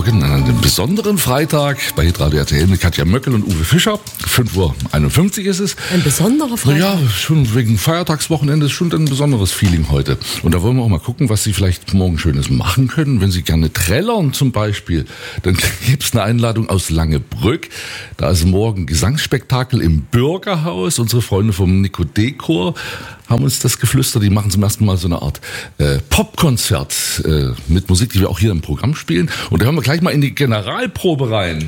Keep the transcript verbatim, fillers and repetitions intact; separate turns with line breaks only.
Morgen an einem besonderen Freitag bei Hitradio R T L mit Katja Möckel und Uwe Fischer. fünf Uhr einundfünfzig ist es.
Ein besonderer Freitag?
Ja, schon wegen Feiertagswochenende ist schon ein besonderes Feeling heute. Und da wollen wir auch mal gucken, was Sie vielleicht morgen Schönes machen können. Wenn Sie gerne trällern zum Beispiel, dann gibt es eine Einladung aus Langebrück. Da ist morgen Gesangsspektakel im Bürgerhaus. Unsere Freunde vom Nikodé-Chor haben uns das geflüstert. Die machen zum ersten Mal so eine Art äh, Popkonzert äh, mit Musik, die wir auch hier im Programm spielen. Und da hören wir gleich mal in die Generalprobe rein.